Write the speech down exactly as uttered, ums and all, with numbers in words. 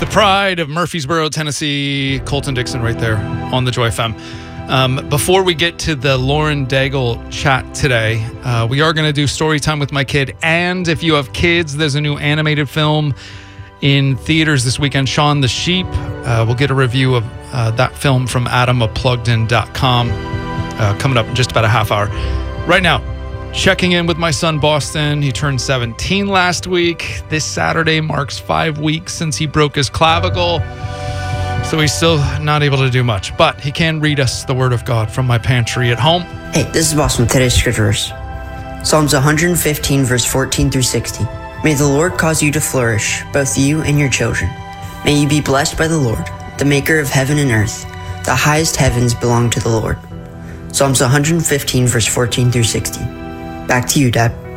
The pride of Murfreesboro, Tennessee, Colton Dixon right there on the Joy F M. Um, before we get to the Lauren Daigle chat today, uh, we are going to do story time with my kid. And if you have kids, there's a new animated film in theaters this weekend, Shaun the Sheep. Uh, we'll get a review of uh, that film from adam of plugged in dot com uh, coming up in just about a half hour. Right now, checking in with my son, Boston. He turned seventeen last week. This Saturday marks five weeks since he broke his clavicle. So he's still not able to do much, but he can read us the Word of God from my pantry at home. Hey, this is Boston with today's scripture verse. Psalms one hundred fifteen, verse fourteen through sixty. May the Lord cause you to flourish, both you and your children. May you be blessed by the Lord, the maker of heaven and earth. The highest heavens belong to the Lord. Psalms one hundred fifteen, verse fourteen through sixty. Back to you, Dad.